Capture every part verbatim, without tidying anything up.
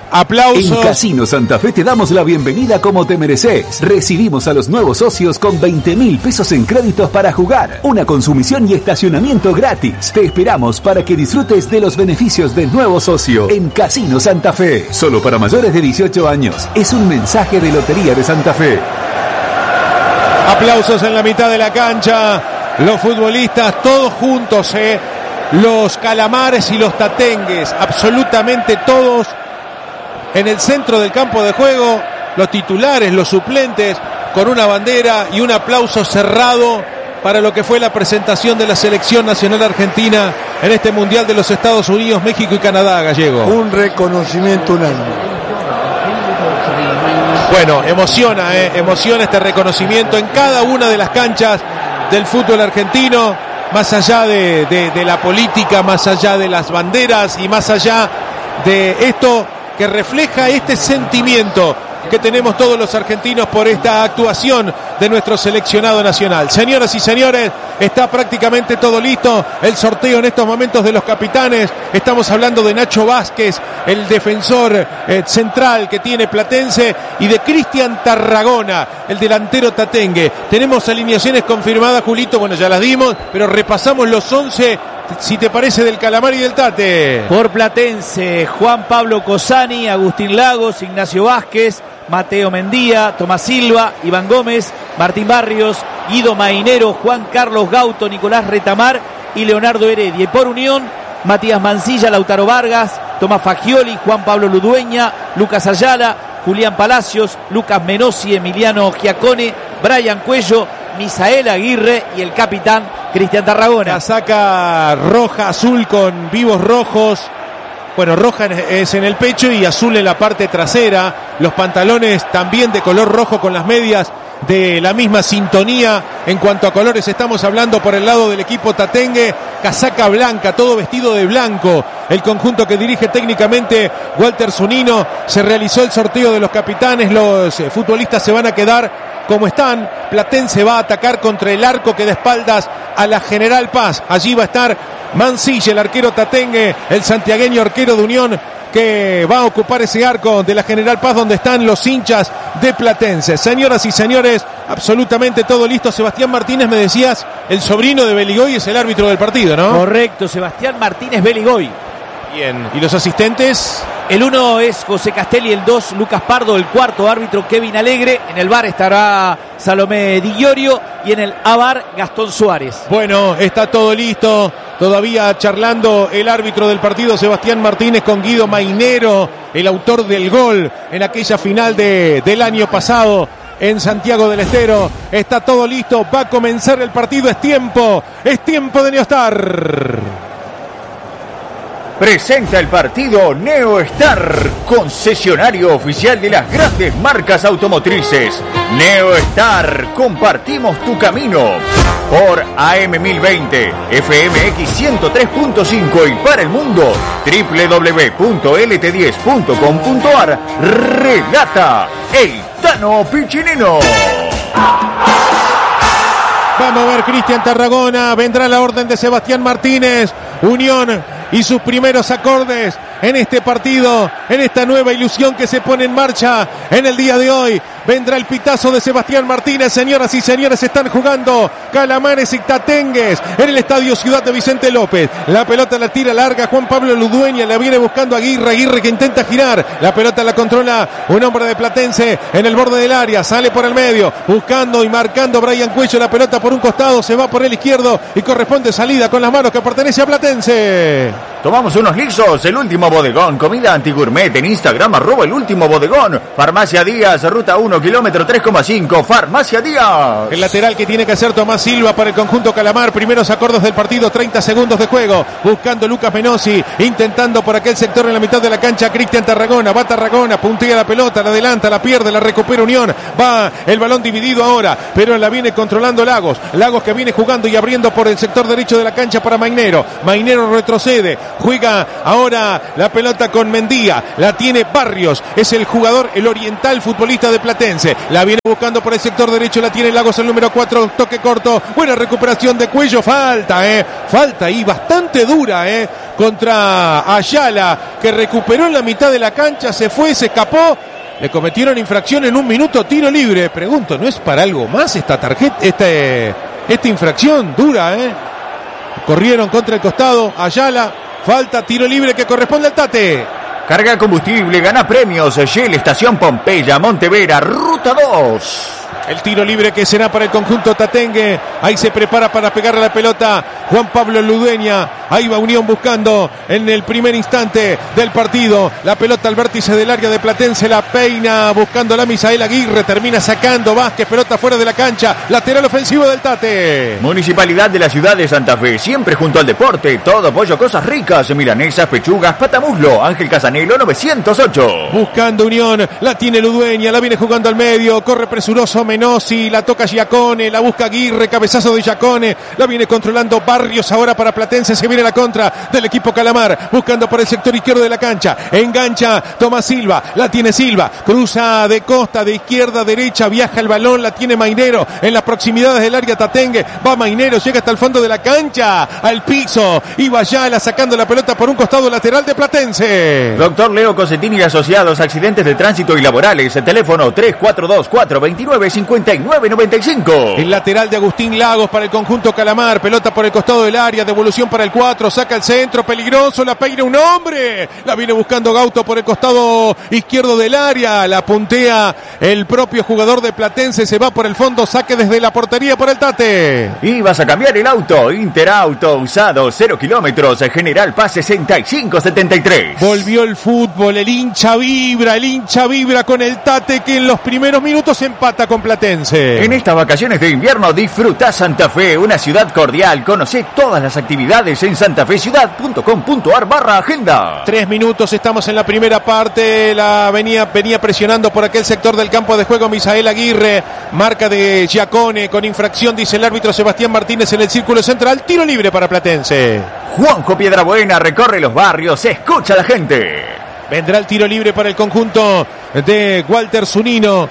Aplausos. En Casino Santa Fe te damos la bienvenida como te mereces. Recibimos a los nuevos socios con veinte mil pesos en créditos para jugar, una consumición y estacionamiento gratis. Te esperamos para que disfrutes de los beneficios del nuevo socio en Casino Santa Fe. Solo para mayores de dieciocho años. Es un mensaje de Lotería de Santa Fe. Aplausos en la mitad de la cancha. Los futbolistas todos juntos, eh. Los calamares y los tatengues, absolutamente todos en el centro del campo de juego, los titulares, los suplentes, con una bandera y un aplauso cerrado para lo que fue la presentación de la selección nacional argentina en este Mundial de los Estados Unidos, México y Canadá, Gallego. Un reconocimiento unánime. Bueno, emociona, eh, emociona este reconocimiento en cada una de las canchas del fútbol argentino, más allá de, de, de la política, más allá de las banderas y más allá de esto que refleja este sentimiento que tenemos todos los argentinos por esta actuación de nuestro seleccionado nacional. Señoras y señores, está prácticamente todo listo. El sorteo en estos momentos de los capitanes. Estamos hablando de Nacho Vázquez, el defensor eh, central que tiene Platense, y de Cristian Tarragona, el delantero tatengue. Tenemos alineaciones confirmadas, Julito. Bueno, ya las dimos, pero repasamos los once, si te parece, del Calamar y del Tate. Por Platense, Juan Pablo Cosani, Agustín Lagos, Ignacio Vázquez, Mateo Mendía, Tomás Silva, Iván Gómez, Martín Barrios, Guido Mainero, Juan Carlos Gauto, Nicolás Retamar y Leonardo Heredia. Y por Unión, Matías Mancilla, Lautaro Vargas, Tomás Fagioli, Juan Pablo Ludueña, Lucas Ayala, Julián Palacios, Lucas Menossi, Emiliano Giacone, Brian Cuello, Misael Aguirre y el capitán Cristian Tarragona. La saca roja, azul con vivos rojos. Bueno, roja es en el pecho y azul en la parte trasera. Los pantalones también de color rojo con las medias de la misma sintonía. En cuanto a colores, estamos hablando por el lado del equipo tatengue. Casaca blanca, todo vestido de blanco. El conjunto que dirige técnicamente Walter Zunino. Se realizó el sorteo de los capitanes. Los futbolistas se van a quedar como están. Platense va a atacar contra el arco que da espaldas a la General Paz. Allí va a estar Mancilla, el arquero tatengue, el santiagueño arquero de Unión, que va a ocupar ese arco de la General Paz donde están los hinchas de Platense. Señoras y señores, absolutamente todo listo. Sebastián Martínez, me decías, el sobrino de Beligoy es el árbitro del partido, ¿no? Correcto, Sebastián Martínez Beligoy. Bien, ¿y los asistentes? El uno es José Castelli, el dos Lucas Pardo, el cuarto árbitro Kevin Alegre, en el V A R estará Salomé Di Iorio y en el A V A R Gastón Suárez. Bueno, está todo listo, todavía charlando el árbitro del partido Sebastián Martínez con Guido Mainero, el autor del gol en aquella final de, del año pasado en Santiago del Estero. Está todo listo, va a comenzar el partido, es tiempo, es tiempo de Neostar. Presenta el partido Neostar, concesionario oficial de las grandes marcas automotrices. Neostar, compartimos tu camino. Por A M mil veinte, F M X ciento tres punto cinco y para el mundo, doble u doble u doble u punto L T diez punto com punto A R. Relata el Tano Piccinino. Vamos a ver Cristian Tarragona, vendrá la orden de Sebastián Martínez. Unión y sus primeros acordes en este partido, en esta nueva ilusión que se pone en marcha en el día de hoy. Vendrá el pitazo de Sebastián Martínez. Señoras y señores, están jugando Calamares y Tatengues en el estadio Ciudad de Vicente López. La pelota la tira larga Juan Pablo Ludueña, la viene buscando Aguirre, Aguirre que intenta girar, la pelota la controla un hombre de Platense en el borde del área, sale por el medio, buscando y marcando Brian Cuello, la pelota por un costado, se va por el izquierdo y corresponde salida con las manos que pertenece a Platense. Tomamos unos lisos, el último bodegón, comida antigourmet en Instagram, arroba el último bodegón. Farmacia Díaz, ruta uno, kilómetro tres coma cinco, Farmacia Díaz. El lateral que tiene que hacer Tomás Silva para el conjunto Calamar, primeros acordes del partido, treinta segundos de juego, buscando Lucas Menossi, intentando por aquel sector en la mitad de la cancha, Cristian Tarragona, va Tarragona, puntea la pelota, la adelanta, la pierde, la recupera Unión, va el balón dividido ahora, pero la viene controlando Lagos, Lagos que viene jugando y abriendo por el sector derecho de la cancha para Mainero, Mainero retrocede, juega ahora la pelota con Mendía, la tiene Barrios, es el jugador, el oriental futbolista de Platense, la viene buscando por el sector derecho, la tiene Lagos el número cuatro, toque corto, buena recuperación de Cuello, falta, eh, falta y bastante dura, eh, contra Ayala, que recuperó en la mitad de la cancha, se fue, se escapó. Le cometieron infracción en un minuto, tiro libre. Pregunto, ¿no es para algo más esta tarjeta, este, esta infracción dura, eh? Corrieron contra el costado, Ayala, falta, tiro libre que corresponde al Tate. Carga combustible, gana premios, Shell, Estación Pompeya, Montevera, Ruta dos. El tiro libre que será para el conjunto tatengue. Ahí se prepara para pegarle la pelota Juan Pablo Ludueña. Ahí va Unión buscando en el primer instante del partido. La pelota al vértice del área de Platense. La peina buscando la Misael Aguirre. Termina sacando Vázquez. Pelota fuera de la cancha. Lateral ofensivo del Tate. Municipalidad de la ciudad de Santa Fe. Siempre junto al deporte. Todo pollo, cosas ricas. Milanesas, pechugas, patamuslo. Ángel Casanelo novecientos ocho. Buscando Unión. La tiene Ludueña. La viene jugando al medio. Corre presuroso Menossi. La toca Giacone. La busca Aguirre. Cabezazo de Giacone. La viene controlando Barrios ahora para Platense. Se viene la contra del equipo Calamar, buscando por el sector izquierdo de la cancha, engancha Tomás Silva, la tiene Silva, cruza de costa, de izquierda a derecha, viaja el balón, la tiene Mainero en las proximidades del área tatengue, va Mainero, llega hasta el fondo de la cancha, al piso, y Bayala sacando la pelota por un costado lateral de Platense. Doctor Leo Cosetini y Asociados, accidentes de tránsito y laborales, el teléfono tres cuatro dos, cuatro dos nueve, cinco nueve nueve cinco. El lateral de Agustín Lagos para el conjunto Calamar, pelota por el costado del área, devolución para el cuatro, saca el centro, peligroso, la peina un hombre, la viene buscando Gauto por el costado izquierdo del área, la puntea el propio jugador de Platense, se va por el fondo, saque desde la portería por el Tate. Y vas a cambiar el auto, Interauto, usado, cero kilómetros, General Paz sesenta y cinco setenta y tres. Volvió el fútbol, el hincha vibra, el hincha vibra con el Tate que en los primeros minutos empata con Platense. En estas vacaciones de invierno disfruta Santa Fe, una ciudad cordial, conoce todas las actividades en santafeciudad.com.ar barra agenda. Tres minutos, estamos en la primera parte, la venía, venía presionando por aquel sector del campo de juego Misael Aguirre, marca de Giacone con infracción, dice el árbitro Sebastián Martínez en el círculo central, tiro libre para Platense. Juanjo Piedrabuena recorre los barrios, escucha a la gente. Vendrá el tiro libre para el conjunto de Walter Zunino,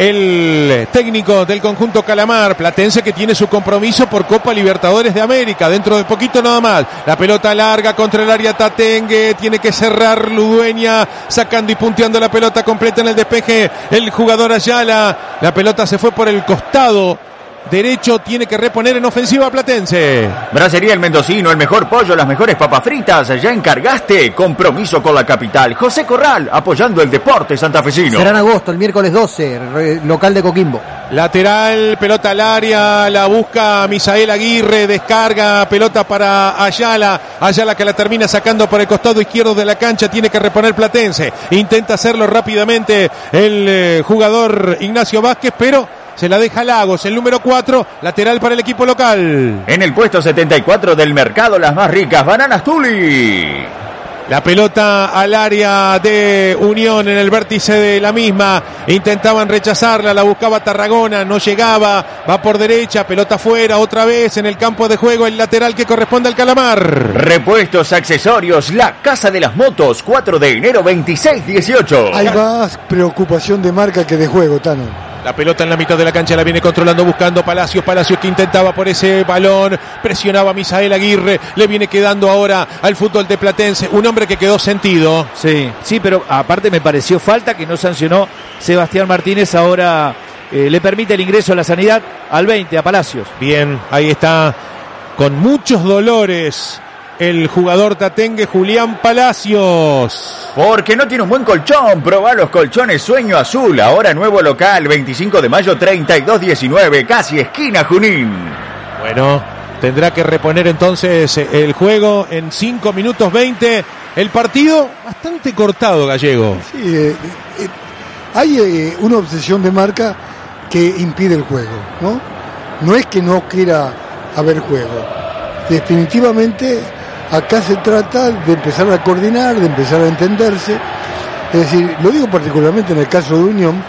el técnico del conjunto Calamar. Platense que tiene su compromiso por Copa Libertadores de América, dentro de poquito nada más. La pelota larga contra el área tatengue, tiene que cerrar Ludueña, sacando y punteando la pelota completa en el despeje el jugador Ayala. La pelota se fue por el costado derecho, tiene que reponer en ofensiva a Platense. Bracería El Mendocino, el mejor pollo, las mejores papas fritas. Ya encargaste. Compromiso con la capital. José Corral, apoyando el deporte santafesino. Será en agosto, el miércoles doce, re, local de Coquimbo. Lateral, pelota al área, la busca Misael Aguirre, descarga, pelota para Ayala. Ayala que la termina sacando por el costado izquierdo de la cancha, tiene que reponer Platense. Intenta hacerlo rápidamente el eh, jugador Ignacio Vázquez, pero se la deja Lagos, el número cuatro, lateral para el equipo local. En el puesto setenta y cuatro del mercado, las más ricas, Bananas Tuli. La pelota al área de Unión en el vértice de la misma. Intentaban rechazarla, la buscaba Tarragona, no llegaba. Va por derecha, pelota fuera, otra vez en el campo de juego, el lateral que corresponde al Calamar. Repuestos, accesorios, la Casa de las Motos, cuatro de enero, veintiséis dieciocho. Hay más preocupación de marca que de juego, Tano. La pelota en la mitad de la cancha la viene controlando, buscando Palacios. Palacios que intentaba por ese balón, presionaba a Misael Aguirre, le viene quedando ahora al fútbol de Platense. Un hombre que quedó sentido. Sí, sí, pero aparte me pareció falta que no sancionó Sebastián Martínez. Ahora eh, le permite el ingreso a la sanidad al veinte, a Palacios. Bien, ahí está, con muchos dolores, el jugador tatengue Julián Palacios. Porque no tiene un buen colchón, probá los colchones Sueño Azul, ahora nuevo local, veinticinco de mayo, treinta y dos diecinueve, casi esquina Junín. Bueno, tendrá que reponer entonces el juego en cinco minutos veinte, el partido bastante cortado, Gallego. Sí, eh, eh, hay eh, una obsesión de marca que impide el juego, ¿no? No es que no quiera haber juego, definitivamente acá se trata de empezar a coordinar, de empezar a entenderse. Es decir, lo digo particularmente en el caso de Unión,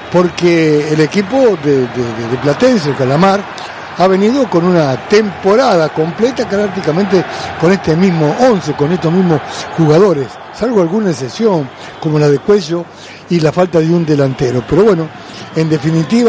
porque el equipo de, de, de Platense, el Calamar, ha venido con una temporada completa prácticamente con este mismo once, con estos mismos jugadores, salvo alguna excepción, como la de Cuello y la falta de un delantero. Pero bueno, en definitiva,